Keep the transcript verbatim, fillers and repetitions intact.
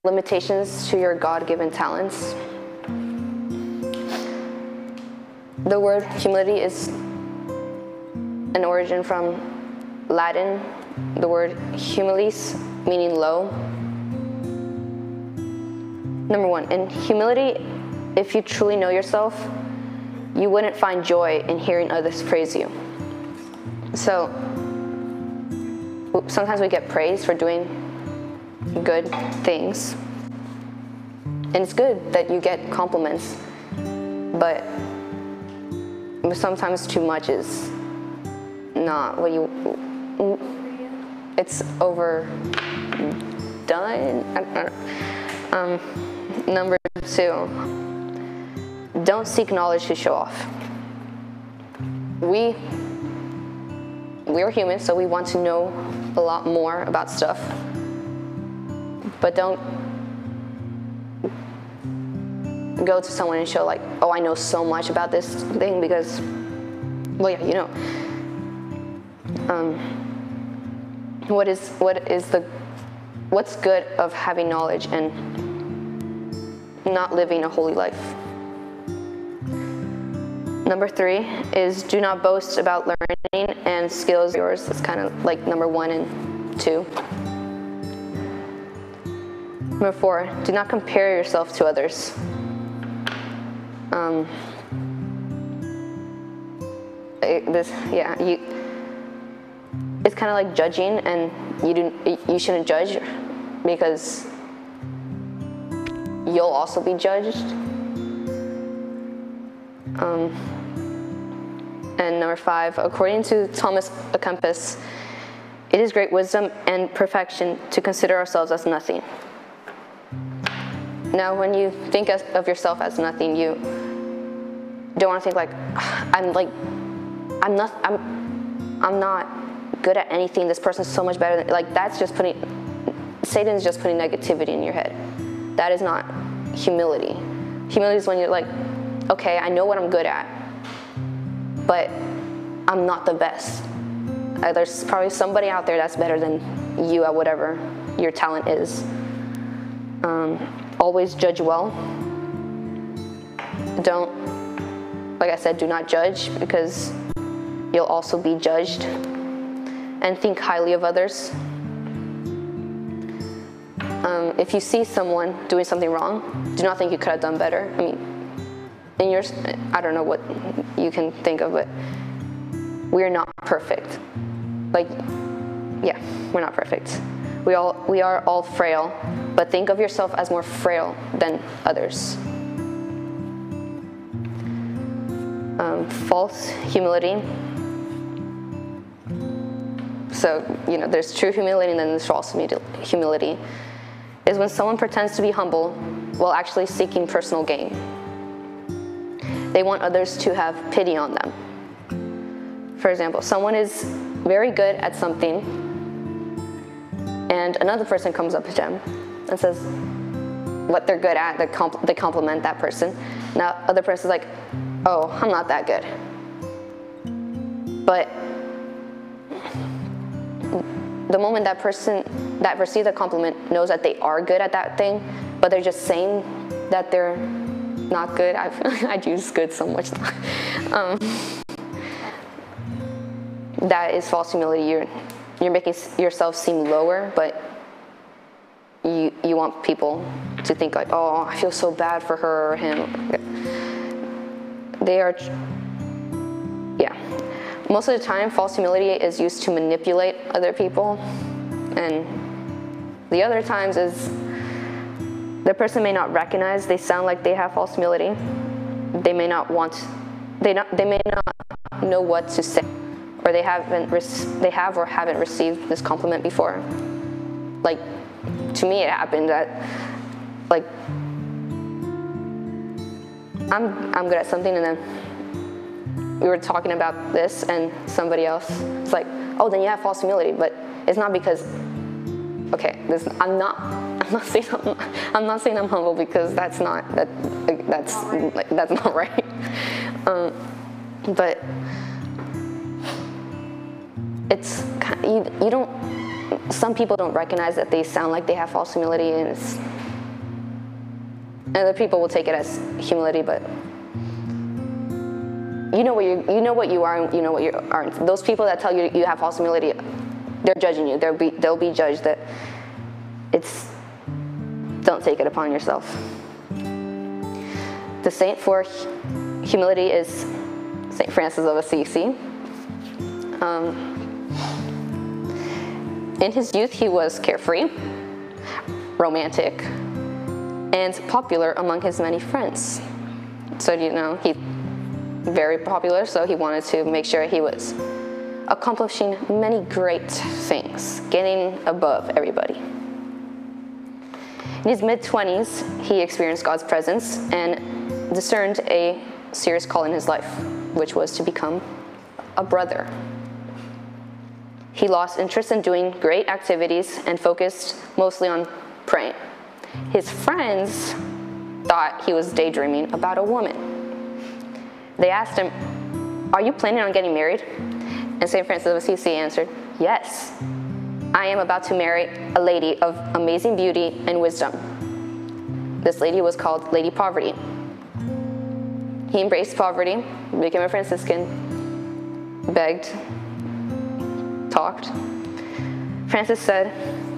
limitations to your God-given talents. The word humility is an origin from Latin, the word humilis, meaning low. Number one, in humility, if you truly know yourself, you wouldn't find joy in hearing others praise you. So sometimes we get praised for doing good things, and it's good that you get compliments, but sometimes too much is not what you, it's overdone. Um, number two, don't seek knowledge to show off. We, we're human, so we want to know a lot more about stuff, but don't go to someone and show like, oh, I know so much about this thing because, well, yeah, you know. Um, what is what is the what's good of having knowledge and not living a holy life? Number three is do not boast about learning and skills of yours. It's kind of like number one and two. Number four, do not compare yourself to others. Um, it, this, yeah, you. It's kind of like judging, and you do, you shouldn't judge because you'll also be judged. Um, and number five, according to Thomas à Kempis, it is great wisdom and perfection to consider ourselves as nothing. Now, when you think of yourself as nothing, you don't want to think like, I'm like, I'm not, I'm, I'm not good at anything. This person's so much better than, like, that's just putting, Satan's just putting negativity in your head. That is not humility. Humility is when you're like, okay, I know what I'm good at, but I'm not the best. Uh, there's probably somebody out there that's better than you at whatever your talent is. Um, always judge well. Don't, like I said, do not judge because you'll also be judged. And think highly of others. Um, if you see someone doing something wrong, do not think you could have done better. I mean, in yours, I don't know what you can think of, but we're not perfect. Like, yeah, we're not perfect. We all we are all frail, but think of yourself as more frail than others. Um, false humility. So, you know, there's true humility and then there's false humility. Is when someone pretends to be humble while actually seeking personal gain. They want others to have pity on them. For example, someone is very good at something and another person comes up to them and says what they're good at, they, compl- they compliment that person. Now, other person's like, oh, I'm not that good. But the moment that person that receives the compliment knows that they are good at that thing, but they're just saying that they're not good. I've, I use good so much. um, that is false humility. You're you're making yourself seem lower, but you you want people to think like, oh, I feel so bad for her or him. They are, yeah. Most of the time, false humility is used to manipulate other people, and the other times is the person may not recognize they sound like they have false humility. They may not want, they not, they may not know what to say, or they haven't, they have or haven't received this compliment before. Like, to me, it happened that, like, I'm I'm good at something, and then we were talking about this, and somebody else was like, oh, then you have false humility, but it's not because, okay, this, I'm not, I'm not saying I'm, I'm not saying I'm humble because that's not, that, that's, like, that's not right. Um, but it's, you, you don't, some people don't recognize that they sound like they have false humility, and it's, And other people will take it as humility, but you know what you you know what you are, and you know what you aren't. Those people that tell you you have false humility, they're judging you. They'll be they'll be judged. That it's don't take it upon yourself. The saint for humility is Saint Francis of Assisi. Um, in his youth, he was carefree, romantic, and popular among his many friends. So, you know, he very popular, so he wanted to make sure he was accomplishing many great things, getting above everybody. In his mid-twenties, he experienced God's presence and discerned a serious call in his life, which was to become a brother. He lost interest in doing great activities and focused mostly on praying. His friends thought he was daydreaming about a woman. They asked him, "Are you planning on getting married?" And Saint Francis of Assisi answered, "Yes, I am about to marry a lady of amazing beauty and wisdom." This lady was called Lady Poverty. He embraced poverty, became a Franciscan, begged, talked. Francis said,